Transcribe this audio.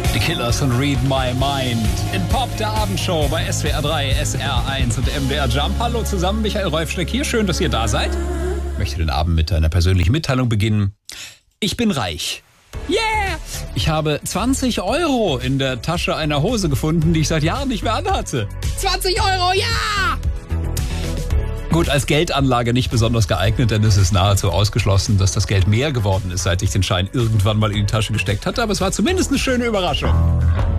Die Killers von Read My Mind. In Pop, der Abendshow bei SWR 3, SR1 und MDR Jump. Hallo zusammen, Michael Rolfschleck hier. Schön, dass ihr da seid. Ich möchte den Abend mit einer persönlichen Mitteilung beginnen. Ich bin reich. Yeah! Ich habe 20 Euro in der Tasche einer Hose gefunden, die ich seit Jahren nicht mehr anhatte. 20 Euro, ja! Gut, als Geldanlage nicht besonders geeignet, denn es ist nahezu ausgeschlossen, dass das Geld mehr geworden ist, seit ich den Schein irgendwann mal in die Tasche gesteckt hatte. Aber es war zumindest eine schöne Überraschung.